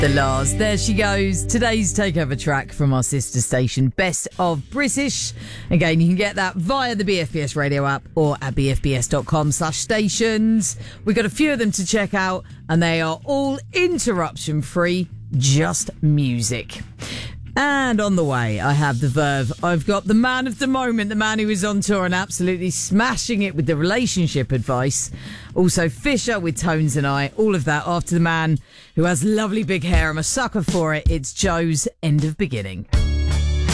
The Lars. There she goes. Today's takeover track from our sister station, Best of British. Again, you can get that via the BFBS radio app or at bfbs.com/stations. We've got a few of them to check out, and they are all interruption free, just music. And on the way, I have the Verve. I've got the man of the moment, the man who is on tour and absolutely smashing it with the relationship advice. Also, Fisher with Tones and I. All of that after the man who has lovely big hair. I'm a sucker for it. It's Joe's End of Beginning.